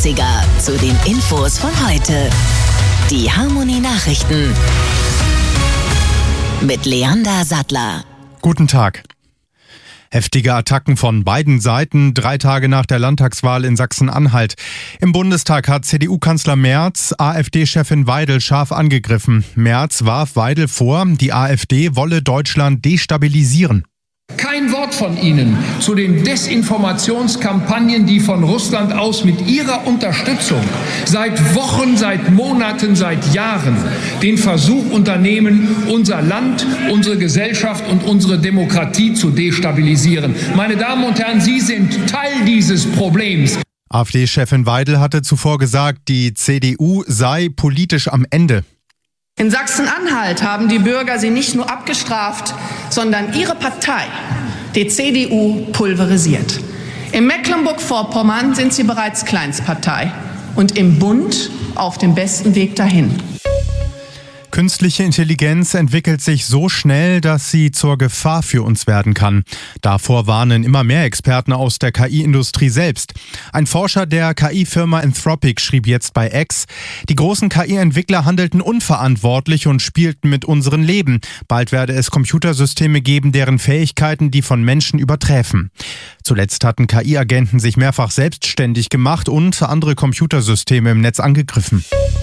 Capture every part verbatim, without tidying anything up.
achtziger zu den Infos von heute. Die Harmony Nachrichten mit Leander Sattler. Guten Tag. Heftige Attacken von beiden Seiten, drei Tage nach der Landtagswahl in Sachsen-Anhalt. Im Bundestag hat C D U-Kanzler Merz AfD-Chefin Weidel scharf angegriffen. Merz warf Weidel vor, die AfD wolle Deutschland destabilisieren. Kein Wort von Ihnen zu den Desinformationskampagnen, die von Russland aus mit Ihrer Unterstützung seit Wochen, seit Monaten, seit Jahren den Versuch unternehmen, unser Land, unsere Gesellschaft und unsere Demokratie zu destabilisieren. Meine Damen und Herren, Sie sind Teil dieses Problems. AfD-Chefin Weidel hatte zuvor gesagt, die C D U sei politisch am Ende. In Sachsen-Anhalt haben die Bürger sie nicht nur abgestraft, sondern ihre Partei, die C D U, pulverisiert. In Mecklenburg-Vorpommern sind sie bereits Kleinstpartei und im Bund auf dem besten Weg dahin. Künstliche Intelligenz entwickelt sich so schnell, dass sie zur Gefahr für uns werden kann. Davor warnen immer mehr Experten aus der K I-Industrie selbst. Ein Forscher der K I-Firma Anthropic schrieb jetzt bei X: Die großen K I-Entwickler handelten unverantwortlich und spielten mit unserem Leben. Bald werde es Computersysteme geben, deren Fähigkeiten die von Menschen überträfen. Zuletzt hatten K I-Agenten sich mehrfach selbstständig gemacht und andere Computersysteme im Netz angegriffen.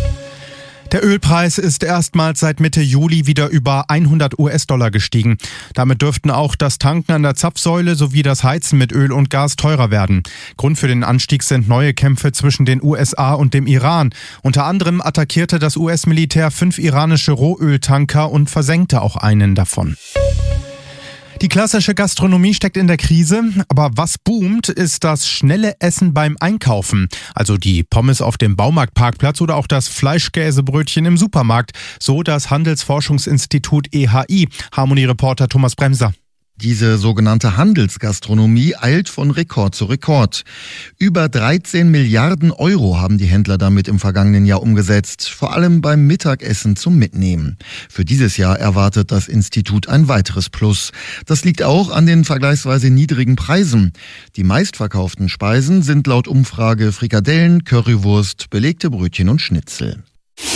Der Ölpreis ist erstmals seit Mitte Juli wieder über hundert US-Dollar gestiegen. Damit dürften auch das Tanken an der Zapfsäule sowie das Heizen mit Öl und Gas teurer werden. Grund für den Anstieg sind neue Kämpfe zwischen den U S A und dem Iran. Unter anderem attackierte das U S-Militär fünf iranische Rohöltanker und versenkte auch einen davon. Die klassische Gastronomie steckt in der Krise, aber was boomt, ist das schnelle Essen beim Einkaufen. Also die Pommes auf dem Baumarktparkplatz oder auch das Fleischkäsebrötchen im Supermarkt. So das Handelsforschungsinstitut E H I. Harmony-Reporter Thomas Bremser. Diese sogenannte Handelsgastronomie eilt von Rekord zu Rekord. Über dreizehn Milliarden Euro haben die Händler damit im vergangenen Jahr umgesetzt, vor allem beim Mittagessen zum Mitnehmen. Für dieses Jahr erwartet das Institut ein weiteres Plus. Das liegt auch an den vergleichsweise niedrigen Preisen. Die meistverkauften Speisen sind laut Umfrage Frikadellen, Currywurst, belegte Brötchen und Schnitzel.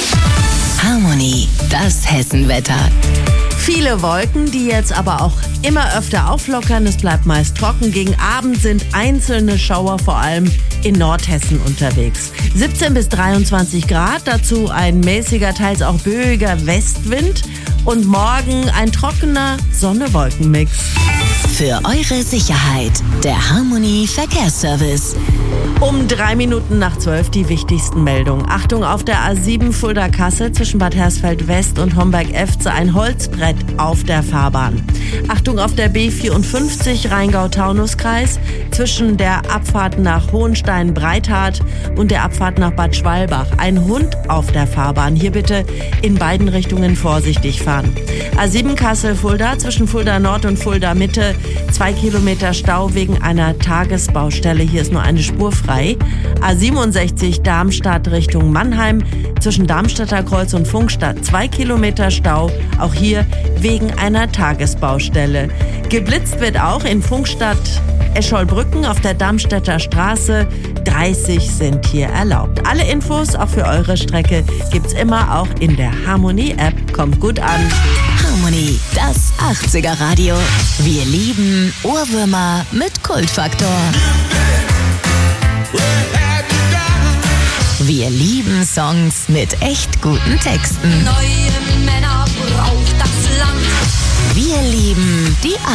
Harmony, das Hessenwetter. Viele Wolken, die jetzt aber auch immer öfter auflockern. Es bleibt meist trocken. Gegen Abend sind einzelne Schauer vor allem in Nordhessen unterwegs. siebzehn bis dreiundzwanzig Grad, dazu ein mäßiger, teils auch böiger Westwind. Und morgen ein trockener Sonne-Wolken-Mix. Für eure Sicherheit, der Harmony Verkehrsservice. Um drei Minuten nach zwölf die wichtigsten Meldungen. Achtung, auf der A sieben Fulda-Kassel zwischen Bad Hersfeld West und Homberg-Efze ein Holzbrett auf der Fahrbahn. Achtung, auf der B vierundfünfzig Rheingau-Taunus-Kreis zwischen der Abfahrt nach Hohenstein-Breithardt und der Abfahrt nach Bad Schwalbach. Ein Hund auf der Fahrbahn. Hier bitte in beiden Richtungen vorsichtig fahren. A sieben Kassel-Fulda zwischen Fulda Nord und Fulda Mitte. Zwei Kilometer Stau wegen einer Tagesbaustelle. Hier ist nur eine Spur frei. A siebenundsechzig Darmstadt Richtung Mannheim zwischen Darmstadter Kreuz und Funkstadt. Zwei Kilometer Stau. Auch hier wegen einer Tagesbaustelle. Geblitzt wird auch in Funkstadt Escholbrücken auf der Darmstädter Straße. dreißig sind hier erlaubt. Alle Infos auch für eure Strecke gibt's immer auch in der Harmony-App. Kommt gut an. Harmony, das achtziger Radio. Wir lieben Ohrwürmer mit Kultfaktor. Wir lieben Songs mit echt guten Texten. Neue Männer braucht das Land. Wir lieben die